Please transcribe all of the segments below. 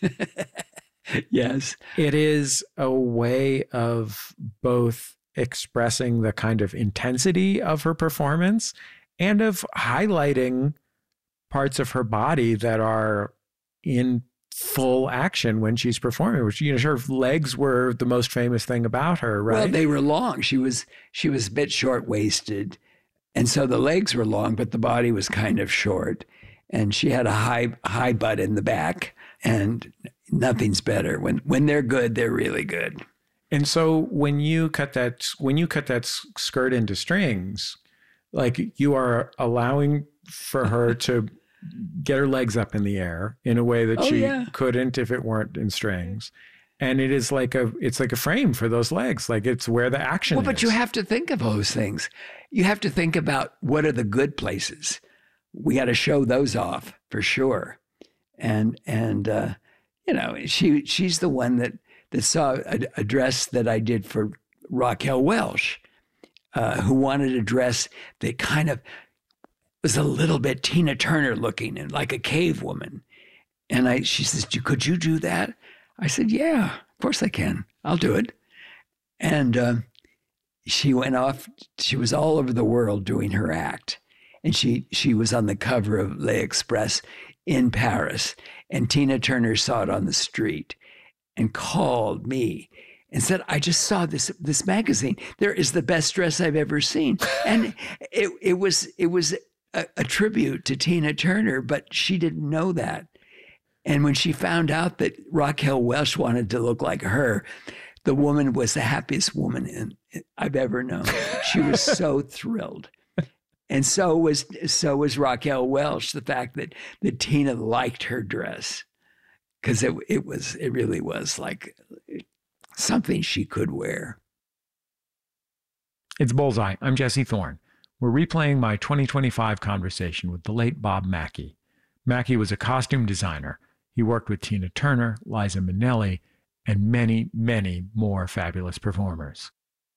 Yes. It is a way of both expressing the kind of intensity of her performance and of highlighting parts of her body that are in full action when she's performing, which, her legs were the most famous thing about her, right? Well, they were long. She was a bit short-waisted. And so the legs were long, but the body was kind of short. And she had a high butt in the back, and nothing's better. When they're good, they're really good. And so when you cut that skirt into strings, like, you are allowing for her to get her legs up in the air in a way that she couldn't if it weren't in strings. And it is it's like a frame for those legs. Like, it's where the action is. But you have to think of those things. You have to think about what are the good places. We got to show those off for sure. And she's the one that saw a dress that I did for Raquel Welch, who wanted a dress that kind of was a little bit Tina Turner looking and like a cave woman. And she says, could you do that? I said, yeah, of course I can. I'll do it. And she went off. She was all over the world doing her act. And she was on the cover of L'Express in Paris. And Tina Turner saw it on the street and called me and said, I just saw this magazine. There is the best dress I've ever seen. And it was a tribute to Tina Turner, but she didn't know that. And when she found out that Raquel Welch wanted to look like her, the woman was the happiest woman I've ever known. She was so thrilled. And so was Raquel Welch, the fact that Tina liked her dress, because it really was like something she could wear. It's Bullseye. I'm Jesse Thorne. We're replaying my 2025 conversation with the late Bob Mackie. Mackie was a costume designer. He worked with Tina Turner, Liza Minnelli, and many, many more fabulous performers.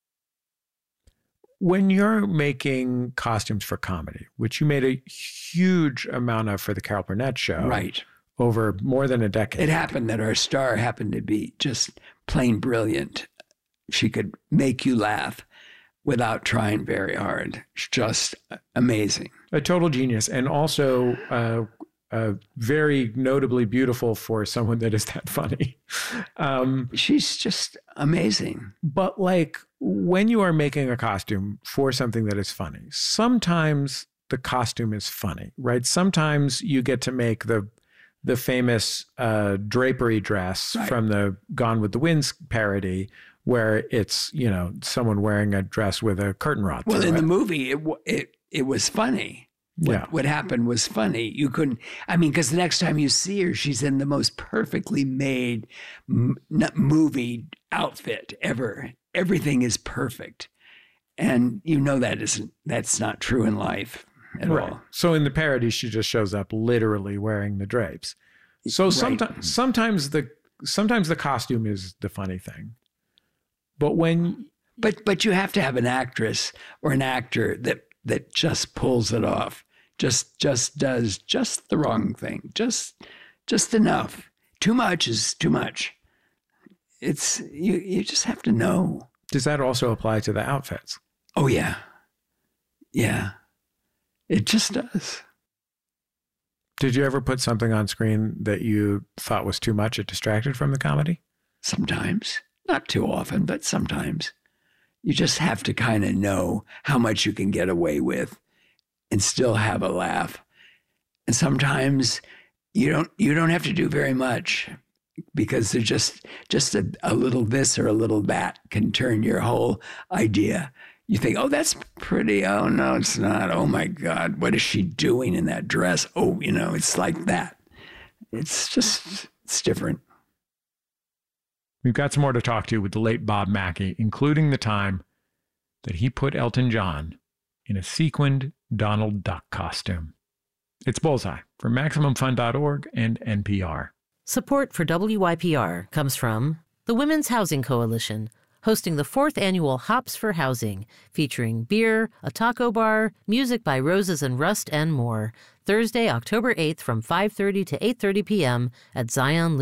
When you're making costumes for comedy, which you made a huge amount of for the Carol Burnett show, right, over more than a decade. It happened that our star happened to be just plain brilliant. She could make you laugh without trying very hard. It's just amazing. A total genius, and also very notably beautiful for someone that is that funny. She's just amazing. But like, when you are making a costume for something that is funny, sometimes the costume is funny, right? Sometimes you get to make the famous drapery dress from the Gone with the Wind parody, where it's, someone wearing a dress with a curtain rod. Well, in the movie, it was funny. What happened was funny. You couldn't, because the next time you see her, she's in the most perfectly made movie outfit ever. Everything is perfect. And that's not true in life at all. So in the parody, she just shows up literally wearing the drapes. So sometimes the costume is the funny thing. But But you have to have an actress or an actor that just pulls it off, just does just the wrong thing, just enough. Too much is too much. It's you just have to know. Does that also apply to the outfits? Oh yeah, it just does. Did you ever put something on screen that you thought was too much, it distracted from the comedy? Sometimes, not too often, but sometimes. You just have to kind of know how much you can get away with and still have a laugh. And sometimes you don't have to do very much, because there's just a little this or a little that can turn your whole idea. You think, oh, that's pretty. Oh, no, it's not. Oh, my God, what is she doing in that dress? Oh, it's like that. It's different. We've got some more to talk to with the late Bob Mackie, including the time that he put Elton John in a sequined Donald Duck costume. It's Bullseye from MaximumFun.org and NPR. Support for WYPR comes from the Women's Housing Coalition, hosting the 4th annual Hops for Housing, featuring beer, a taco bar, music by Roses and Rust, and more. Thursday, October 8th from 5:30 to 8:30 p.m. at Zion